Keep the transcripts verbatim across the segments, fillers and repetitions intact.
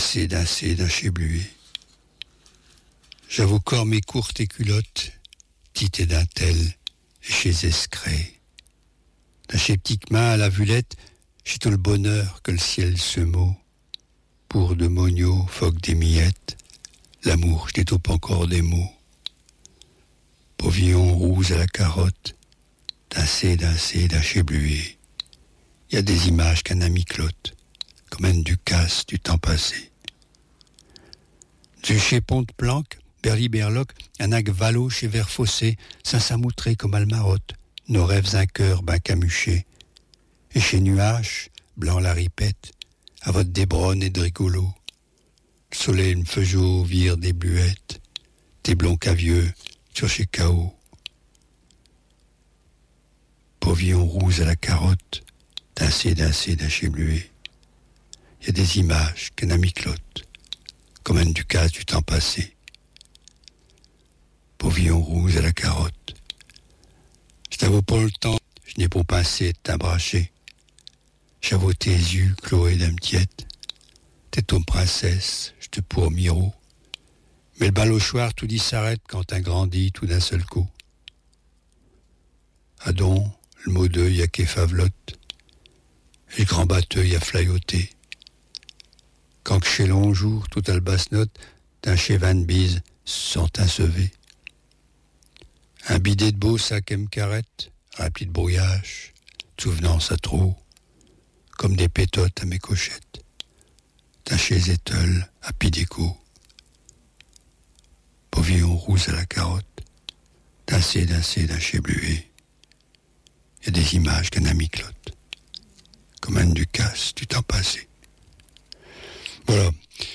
Assez d'incé, d'un chéblué. J'avoue corps mes courtes et culottes, petites et d'un tel, et chez escré. D'un chez petite main à la vulette, j'ai tout le bonheur que le ciel se meut. Pour de mogno, phoque des miettes, l'amour, je n'étoupe encore des mots. Pauvillon rouge à la carotte, d'incé, d'incé, d'un chéblué. Il y a des images qu'un ami clotte, comme un ducasse du temps passé. Du chez Pont-Planque, Berly-Berloc, un ag valo chez Verfossé, Saint-Samoutré comme Almarotte, nos rêves un cœur ben camuché. Et chez Nuache, blanc la ripette, à votre débronne et de rigolo. Le soleil me fait jour, vire des bluettes, des blonds cavieux sur chez Cao. Pavillon rouge à la carotte, d'incé, d'incé, d'un chéblué. Il y a des images qu'un ami clotte, comme un ducasse du temps passé. Pavillon rouge à la carotte. Je t'avoue pas le temps, je n'ai pas pincé de t'embrasser. J'avoue tes yeux, Chloé d'Amtiette. T'es ton princesse, je te pour miro. Mais le bal au choir, tout dit s'arrête quand un grandit tout d'un seul coup. Adon, le mot d'œil à qu'est favlotte. Et le grand batteuil à flayoter. Quand que chez long jour, tout à le basse note, d'un chez Van Bise, sont incevés. Un bidet de beau sac M carrette, rempli de brouillage, de souvenance à trop, comme des pétotes à mes cochettes, d'un chez Étole à Pidéco. Pavillon rouge à la carotte, d'incé, d'incé, d'un chéblué. Il y a des images qu'un ami clotte, comme un ducasse du temps passé. Voilà.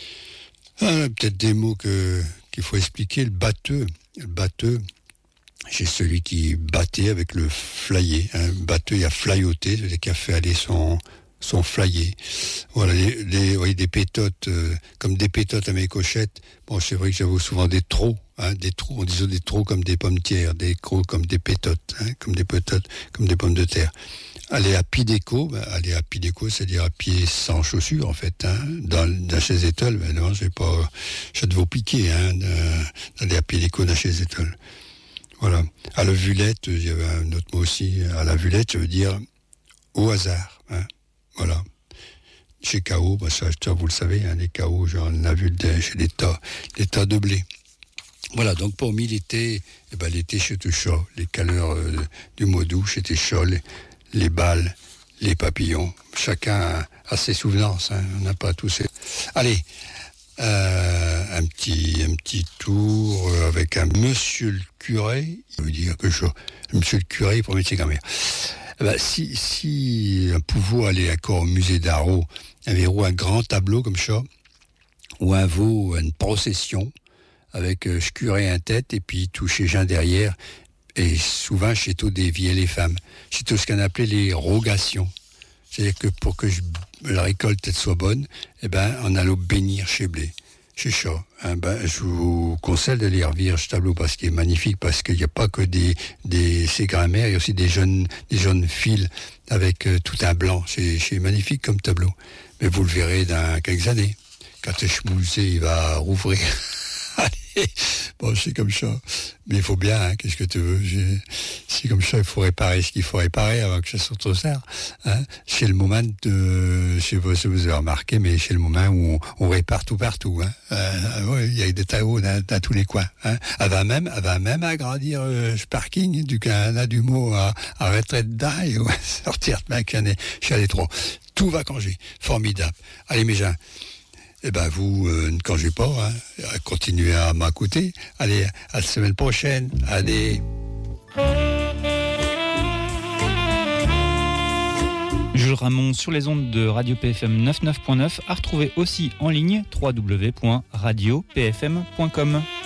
Ah, peut-être des mots que, qu'il faut expliquer. Le batteux, le batteux, c'est celui qui battait avec le flyer. Un hein. Batteux, il a flyoté, c'est-à-dire qu'il a fait aller son, son flyer. Voilà, les, les, oui, des pétotes, euh, comme des pétotes à mes cochettes. Bon, c'est vrai que j'avais souvent des trous, hein, des trous. On disait des trous comme des pommes de terre, des crocs comme des pétotes, hein, comme des pétotes, comme des pommes de terre. Aller à Pidéco, ben, aller à Pidéco, c'est-à-dire à pied sans chaussures, en fait, hein, dans, dans chez Étole, ben non, j'ai pas, ça devait piquer, hein, d'aller à Pidéco dans chez Étole. Voilà. À la vulette, il y avait un autre mot aussi, à la vulette, ça veut dire au hasard, hein, voilà. Chez Cao, ben ça, ça, vous le savez, hein, les Cao, genre, on a vu le, chez les tas, les tas de blé. Voilà, donc pour moi, l'été, eh ben, l'été, chez tout chaud, les caleurs euh, du mois d'août, c'était chaud, les, les balles, les papillons. Chacun a, a ses souvenances, hein. On n'a pas tous ces... Allez, euh, un petit un petit tour avec un monsieur le curé. Il veut dire quelque chose. Monsieur le curé, pour mettre ses grand-mères. Eh ben, si, si un pouvoir allait encore au musée d'Arro, un verrou, un grand tableau comme ça, ou un veau, une procession, avec euh, je curé un tête, et puis tout chez gens derrière, et souvent chez tous des vieilles les femmes. C'est tout ce qu'on appelait les rogations. C'est-à-dire que pour que je, la récolte soit bonne, eh ben, on allait bénir chez blé, chez chat. Hein, ben, je vous conseille de lire lire ce tableau parce qu'il est magnifique, parce qu'il n'y a pas que des, des, ces grands-mères, il y a aussi des jeunes, des jeunes fils avec euh, tout un blanc. C'est, c'est magnifique comme tableau. Mais vous le verrez dans quelques années. Quand le musée il va rouvrir. Bon, c'est comme ça. Mais il faut bien, hein, qu'est-ce que tu veux. J'ai... C'est comme ça, il faut réparer ce qu'il faut réparer avant que ça sorte au cerf. Hein. C'est le moment de... Je sais pas si vous avez remarqué, mais c'est le moment où on, on répare tout partout. Hein. Euh, ouais, il y a des taillots dans, dans tous les coins. Hein. Elle va même, elle va même agrandir euh, ce parking du Canada du mot à, à retraite d'ail, ouais, sortir de ma canne chez les trois. Tout va congé. Formidable. Allez, mes gens. Eh ben vous, euh, ne congez pas, hein. Continuez à m'écouter. Allez, à la semaine prochaine. Allez. Jules Ramon sur les ondes de Radio P F M quatre-vingt-neuf point neuf, à retrouver aussi en ligne w w w point radio p f m point com.